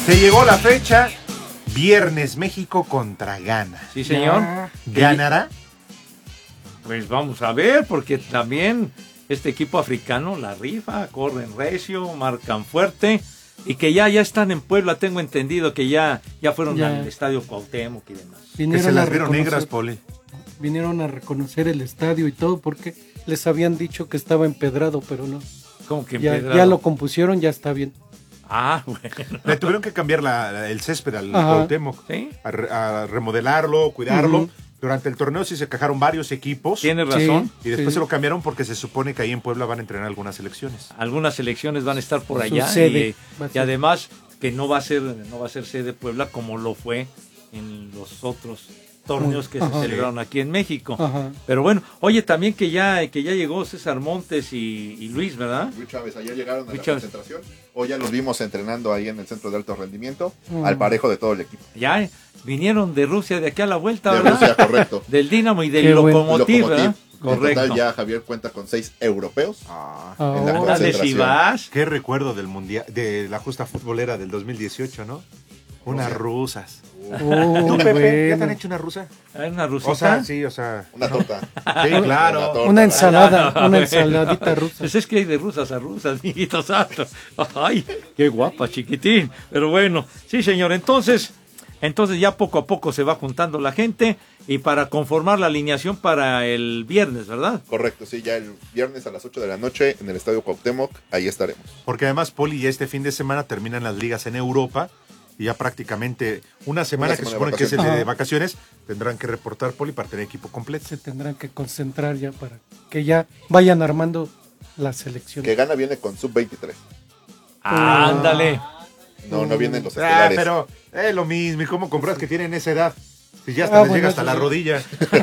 Se llegó la fecha, viernes México contra Ghana. Sí, señor. ¿Ganará? Pues vamos a ver, porque también este equipo africano la rifa, corren recio, marcan fuerte, y que ya están en Puebla, tengo entendido que ya fueron al estadio Cuauhtémoc y demás. Que se las vieron negras, Poli. Vinieron a reconocer el estadio y todo, porque les habían dicho que estaba empedrado, pero no. ¿Cómo que empedrado? Ya lo compusieron, ya está bien. Ah, bueno. Le tuvieron que cambiar el césped al Cuauhtémoc, ¿sí? a remodelarlo, cuidarlo. Durante el torneo sí se quejaron varios equipos. Tienes razón. Y después se lo cambiaron porque se supone que ahí en Puebla van a entrenar algunas selecciones. Algunas selecciones van a estar por allá. Sede, y además que no va a ser sede Puebla como lo fue en los otros torneos que se celebraron aquí en México. Pero bueno, oye, también que ya llegó César Montes y Luis, ¿verdad? Luis Chávez, ayer llegaron a la concentración. Hoy ya los vimos entrenando ahí en el centro de alto rendimiento, al parejo de todo el equipo. Ya vinieron de Rusia, de aquí a la vuelta, de ¿verdad? Rusia, correcto. Del Dinamo y del Lokomotiv, ¿verdad? Correcto. En total ya Javier cuenta con 6 europeos en la concentración. Si vas. Qué recuerdo del mundial, de la justa futbolera del 2018, ¿no? Unas rusas. ¿Tú, Pepe, ya te han hecho una rusa? ¿Una rusita? O sea, sí, o sea. Una torta. Sí, claro. Una ensalada, una ensaladita rusa. Pues es que hay de rusas a rusas, mijito santo. Ay, qué guapa, chiquitín. Pero bueno, sí, señor. Entonces ya poco a poco se va juntando la gente y para conformar la alineación para el viernes, ¿verdad? Correcto, sí, ya el viernes a las 8 de la noche en el Estadio Cuauhtémoc, ahí estaremos. Porque además, Poli, ya este fin de semana terminan las ligas en Europa y ya prácticamente una semana que se supone que es el de vacaciones, tendrán que reportar, Poli, para tener equipo completo. Se tendrán que concentrar ya para que ya vayan armando la selección. Que Ghana viene con sub-23. Ándale. No vienen los estelares. Pero es lo mismo. ¿Y cómo compras que tienen esa edad? Si ya hasta les llega hasta la rodilla.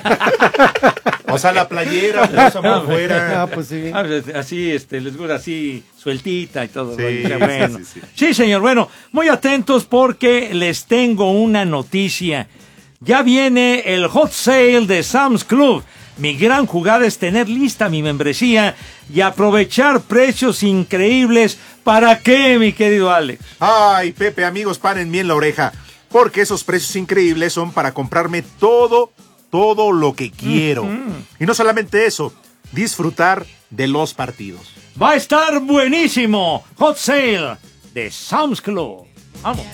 O sea, la playera, pues, por fuera. Pues sí. Así, les gusta así, sueltita y todo. Sí, bueno. sí. Sí, señor. Bueno, muy atentos porque les tengo una noticia. Ya viene el hot sale de Sam's Club. Mi gran jugada es tener lista mi membresía y aprovechar precios increíbles. ¿Para qué, mi querido Alex? Ay, Pepe, amigos, paren bien la oreja, porque esos precios increíbles son para comprarme todo lo que quiero. Y no solamente eso, disfrutar de los partidos. Va a estar buenísimo. Hot Sale de Sam's Club. Vamos.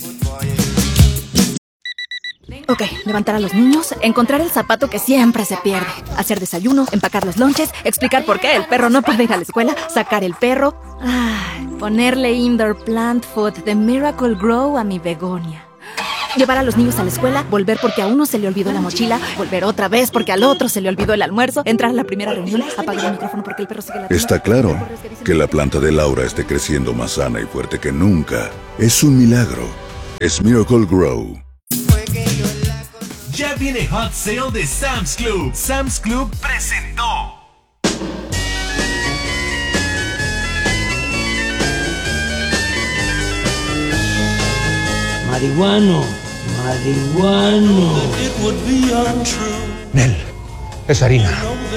Ok, levantar a los niños, encontrar el zapato que siempre se pierde, hacer desayuno, empacar los lonches, explicar por qué el perro no puede ir a la escuela, sacar el perro, ponerle indoor plant food de Miracle Grow a mi begonia. Llevar a los niños a la escuela, volver porque a uno se le olvidó la mochila, volver otra vez porque al otro se le olvidó el almuerzo, entrar a la primera reunión, apagar el micrófono porque el perro sigue ladrando. Está claro que la planta de Laura esté creciendo más sana y fuerte que nunca. Es un milagro. Es Miracle Grow. Ya viene Hot Sale de Sam's Club. Sam's Club presentó. Marihuano. Nel, es harina.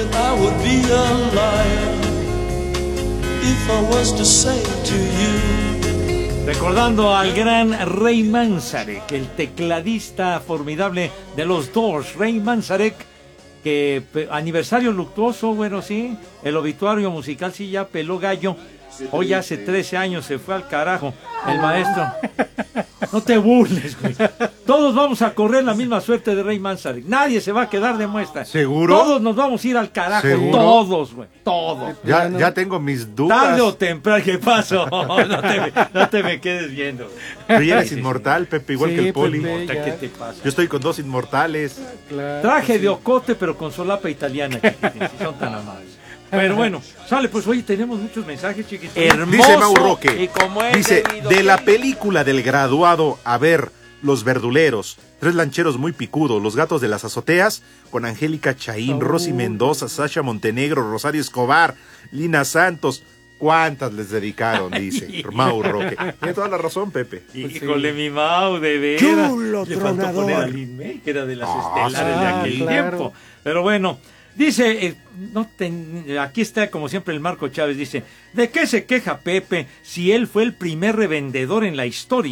Recordando al gran Ray Manzarek, el tecladista formidable de los Doors, Ray Manzarek, que aniversario luctuoso, bueno, sí, el obituario musical sí ya peló gallo. Hoy hace 13 años se fue al carajo el maestro. No te burles, güey. Todos vamos a correr la misma suerte de Ray Manzarek. Nadie se va a quedar de muestra. ¿Seguro? Todos nos vamos a ir al carajo. ¿Seguro? Todos, güey. Todos. Ya tengo mis dudas. Tarde o temprano, ¿qué pasó? No te me quedes viendo. Tú ya eres inmortal, Pepe, igual que el Poli. Pepe, ¿qué te pasa? Yo estoy con 2 inmortales. Claro, Traje de ocote, pero con solapa italiana, chiquitín, si son tan amables. Pero bueno, sale, pues hoy tenemos muchos mensajes, chiquitín. Hermoso. Dice Mau Roque, y como dice, de la película del graduado, a ver, Los Verduleros, 3 lancheros muy picudos, Los gatos de las azoteas, con Angélica Chaín, Rosy Mendoza, Sasha Montenegro, Rosario Escobar, Lina Santos. ¿Cuántas les dedicaron? Dice Mau Roque. Tiene toda la razón, Pepe. Híjole, mi Mau, de veras. Chulo, le faltó tronador. poner a Lin May, que era de las estelares de aquel tiempo. Pero bueno, dice, aquí está como siempre el Marco Chávez, dice, ¿de qué se queja Pepe si él fue el primer revendedor en la historia?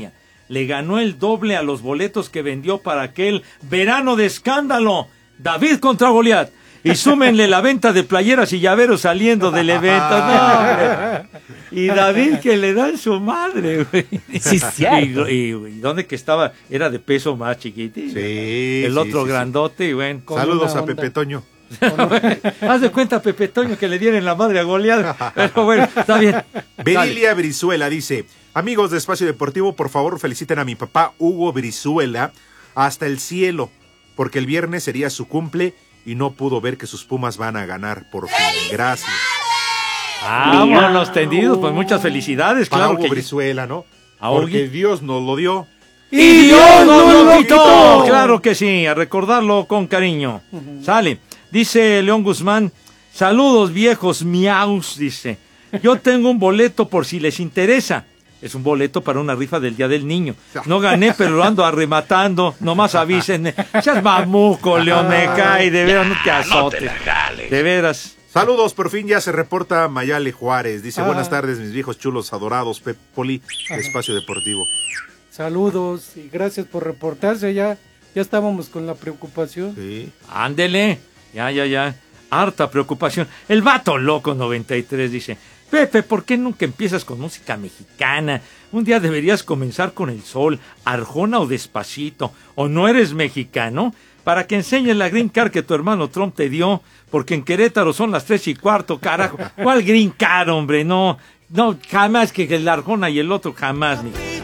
le ganó el doble a los boletos que vendió para aquel verano de escándalo. David contra Goliat. Y súmenle la venta de playeras y llaveros saliendo del evento. No, hombre. Y David que le da en su madre, güey. Sí, cierto. Y ¿dónde que estaba? Era de peso más chiquitín. Sí. El otro grandote, y bueno. Saludos a Pepe Toño. Haz de cuenta, Pepe Toño, que le dieron la madre a Goliat. Pero bueno, está bien. Berilia Brizuela dice: amigos de Espacio Deportivo, por favor feliciten a mi papá Hugo Brizuela hasta el cielo, porque el viernes sería su cumple y no pudo ver que sus Pumas van a ganar, por fin. Gracias. Vámonos tendidos, pues muchas felicidades, Para claro Hugo que Brizuela, ¿no? ¿A Porque Dios nos lo dio. ¡Y Dios nos lo quitó! Claro que sí, a recordarlo con cariño. Sale. Dice León Guzmán: saludos viejos miaus, dice. Yo tengo un boleto por si les interesa. Es un boleto para una rifa del Día del Niño. No gané, pero lo ando arrematando. Nomás avísenme. Seas mamuco, León, me cae. De veras, no te azotes. De veras. Saludos, por fin ya se reporta Mayale Juárez. Dice: buenas tardes, mis viejos chulos adorados, Pep Poli, de Espacio Deportivo. Saludos y gracias por reportarse. Ya estábamos con la preocupación. Sí. Ándele. Ya. Harta preocupación. El vato loco 93 dice: Pepe, ¿por qué nunca empiezas con música mexicana? Un día deberías comenzar con El Sol, Arjona o Despacito. ¿O no eres mexicano? Para que enseñes la green card que tu hermano Trump te dio, porque en Querétaro son las 3:15, carajo. ¿Cuál green card, hombre? No, jamás que el Arjona y el otro jamás, ni.